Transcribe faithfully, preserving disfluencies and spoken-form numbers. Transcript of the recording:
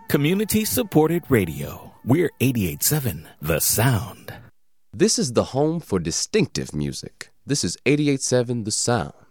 Community-supported radio. We're eighty-eight point seven The Sound. This is the home for distinctive music. This is eighty-eight point seven The Sound.